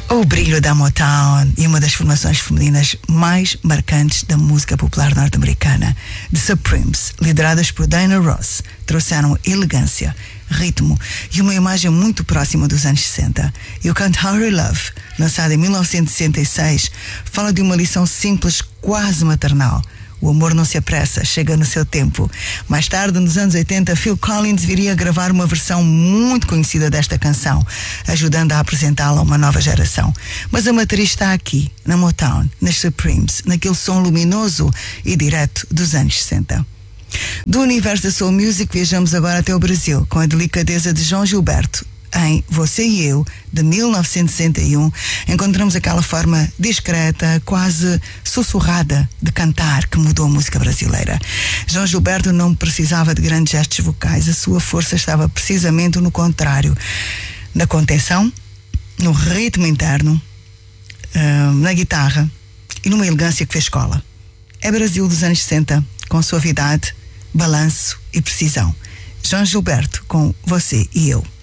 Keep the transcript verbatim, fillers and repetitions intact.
O brilho da Motown e uma das formações femininas mais marcantes da música popular norte-americana, The Supremes, lideradas por Diana Ross, trouxeram elegância, ritmo e uma imagem muito próxima dos anos sessenta. E o Can't Hurry Love, lançado em mil novecentos e sessenta e seis, fala de uma lição simples, quase maternal. O amor não se apressa, chega no seu tempo. Mais tarde, nos anos oitenta, Phil Collins viria a gravar uma versão muito conhecida desta canção, ajudando a apresentá-la a uma nova geração. Mas a matriz está aqui, na Motown, nas Supremes, naquele som luminoso e direto dos anos sessenta. Do universo da Soul Music, viajamos agora até o Brasil, com a delicadeza de João Gilberto. Em Você e Eu, de mil novecentos e sessenta e um, encontramos aquela forma discreta, quase sussurrada de cantar que mudou a música brasileira. João Gilberto não precisava de grandes gestos vocais, a sua força estava precisamente no contrário, na contenção, no ritmo interno, uh, na guitarra e numa elegância que fez escola. É Brasil dos anos sessenta, com suavidade, balanço e precisão. João Gilberto com Você e Eu.